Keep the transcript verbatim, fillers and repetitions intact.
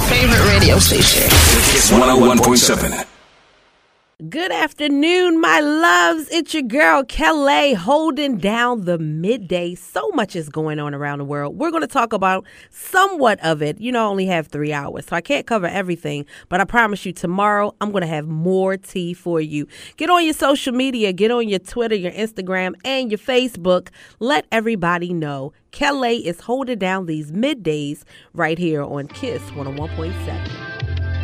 favorite radio station. Kiss one oh one point seven. Good afternoon, my loves. It's your girl, Kelly, holding down the midday. So much is going on around the world. We're going to talk about somewhat of it. You know, I only have three hours, so I can't cover everything. But I promise you, tomorrow, I'm going to have more tea for you. Get on your social media. Get on your Twitter, your Instagram, and your Facebook. Let everybody know Kelly is holding down these middays right here on Kiss one oh one point seven.